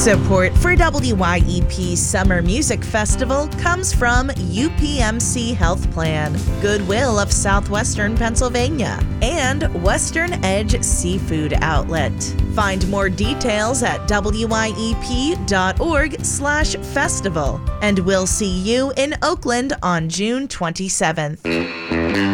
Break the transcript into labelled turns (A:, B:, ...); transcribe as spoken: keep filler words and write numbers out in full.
A: Support for W Y E P's Summer Music Festival comes from U P M C Health Plan, Goodwill of Southwestern Pennsylvania, and Western Edge Seafood Outlet. Find more details at W Y E P dot org slash festival, and we'll see you in Oakland on June twenty-seventh.